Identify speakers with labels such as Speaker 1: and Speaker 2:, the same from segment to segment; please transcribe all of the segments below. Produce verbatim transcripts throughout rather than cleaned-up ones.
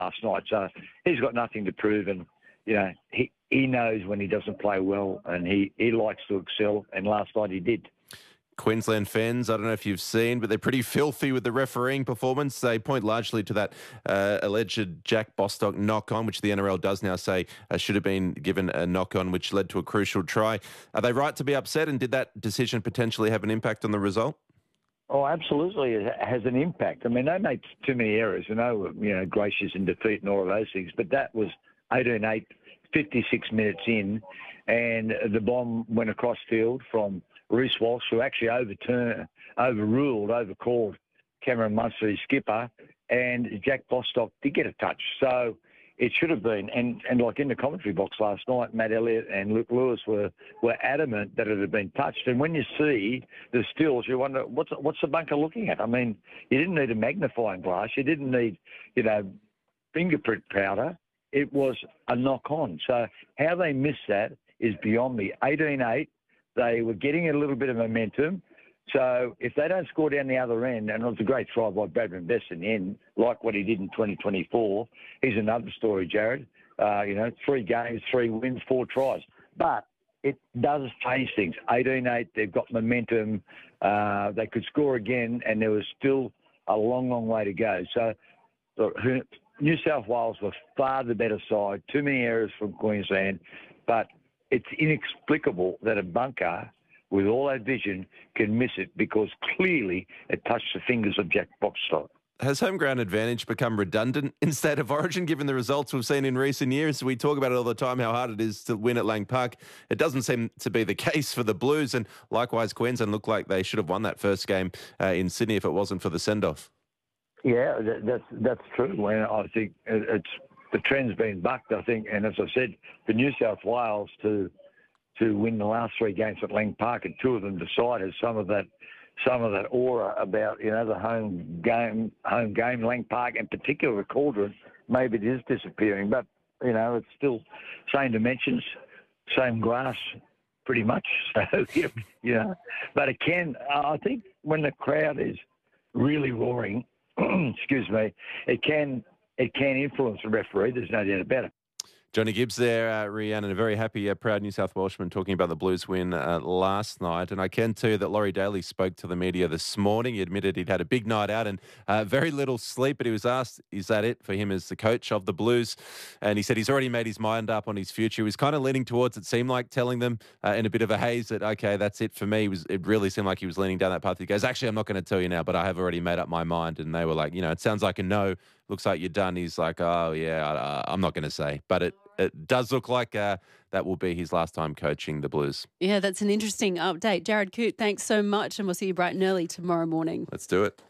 Speaker 1: last night. So he's got nothing to prove, and you know he he knows when he doesn't play well, and he, he likes to excel. And last night he did.
Speaker 2: Queensland fans, I don't know if you've seen, but they're pretty filthy with the refereeing performance. They point largely to that uh, alleged Jack Bostock knock-on, which the N R L does now say uh, should have been given a knock-on, which led to a crucial try. Are they right to be upset, and did that decision potentially have an impact on the result?
Speaker 1: Oh, absolutely, it has an impact. I mean, they made too many errors. I know, you know, gracious in defeat and all of those things, but that was eighteen eight, fifty-six minutes in, and the bomb went across field from Reece Walsh, who actually overturned, overruled, overcalled Cameron Munster, his skipper, and Jack Bostock did get a touch. So it should have been. And, and like in the commentary box last night, Matt Elliott and Luke Lewis were, were adamant that it had been touched. And when you see the stills, you wonder, what's, what's the bunker looking at? I mean, you didn't need a magnifying glass. You didn't need, you know, fingerprint powder. It was a knock-on. So how they missed that is beyond me. eighteen eight. They were getting a little bit of momentum. So if they don't score down the other end, and it was a great try by Bradman Best in the end, like what he did in twenty twenty-four, he's another story, Jared. Uh, you know, three games, three wins, four tries. But it does change things. eighteen eight, they've got momentum. Uh, they could score again, and there was still a long, long way to go. So look, New South Wales were far the better side. Too many errors from Queensland. But it's inexplicable that a bunker with all that vision can miss it, because clearly it touched the fingers of Jack Bostock.
Speaker 2: Has home ground advantage become redundant in State of Origin, given the results we've seen in recent years? We talk about it all the time, how hard it is to win at Lang Park. It doesn't seem to be the case for the Blues, and likewise Queensland looked like they should have won that first game uh, in Sydney if it wasn't for the send-off.
Speaker 1: Yeah, that, that's that's true. And I think it's the trend's been bucked, I think. And as I said, for New South Wales to to win the last three games at Lang Park, and two of them decided, some of that some of that aura about, you know, the home game, home game, Lang Park, in particular the Cauldron, maybe it is disappearing. But, you know, it's still same dimensions, same grass, pretty much. So, you know, but it can, I think when the crowd is really roaring, excuse me, it can it can influence the referee. There's no doubt about it.
Speaker 2: Johnny Gibbs there, uh, Rhiannon, a very happy, uh, proud New South Welshman talking about the Blues win uh, last night. And I can tell you that Laurie Daly spoke to the media this morning. He admitted he'd had a big night out and uh, very little sleep, but he was asked, is that it for him as the coach of the Blues? And he said he's already made his mind up on his future. He was kind of leaning towards, it seemed like, telling them uh, in a bit of a haze that, okay, that's it for me. It, was, it really seemed like he was leaning down that path. He goes, actually, I'm not going to tell you now, but I have already made up my mind. And they were like, you know, it sounds like a no. Looks like you're done. He's like, oh, yeah, I, I'm not going to say. But it, it does look like uh, that will be his last time coaching the Blues.
Speaker 3: Yeah, that's an interesting update. Jared Coote, thanks so much, and we'll see you bright and early tomorrow morning.
Speaker 2: Let's do it.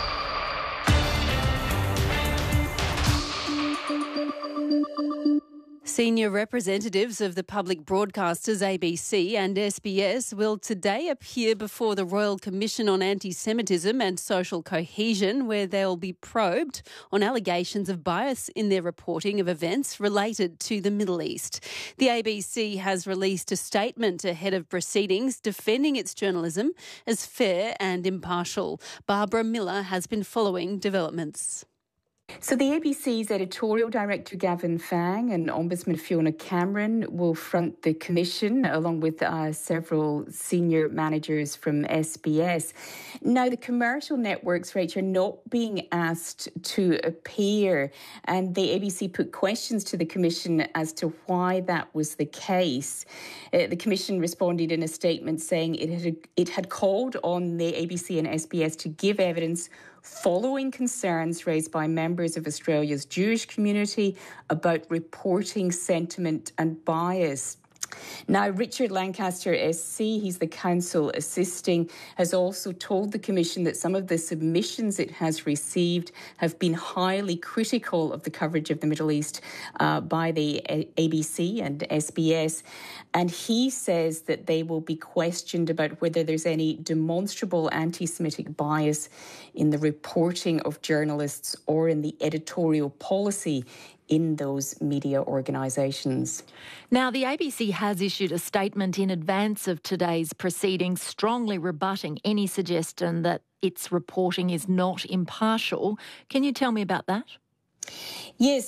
Speaker 3: Senior representatives of the public broadcasters A B C and S B S will today appear before the Royal Commission on Anti-Semitism and Social Cohesion, where they'll be probed on allegations of bias in their reporting of events related to the Middle East. The A B C has released a statement ahead of proceedings defending its journalism as fair and impartial. Barbara Miller has been following developments.
Speaker 4: So the A B C's editorial director Gavin Fang and Ombudsman Fiona Cameron will front the commission along with uh, several senior managers from S B S. Now, the commercial networks, Rach, are not being asked to appear, and the A B C put questions to the commission as to why that was the case. Uh, the commission responded in a statement saying it had it had called on the A B C and S B S to give evidence following concerns raised by members of Australia's Jewish community about reporting sentiment and bias. Now, Richard Lancaster S C, he's the counsel assisting, has also told the Commission that some of the submissions it has received have been highly critical of the coverage of the Middle East uh, by the A B C and S B S. And he says that they will be questioned about whether there's any demonstrable anti-Semitic bias in the reporting of journalists or in the editorial policy in those media organisations.
Speaker 5: Now, the A B C has issued a statement in advance of today's proceedings strongly rebutting any suggestion that its reporting is not impartial. Can you tell me about that?
Speaker 4: Yes.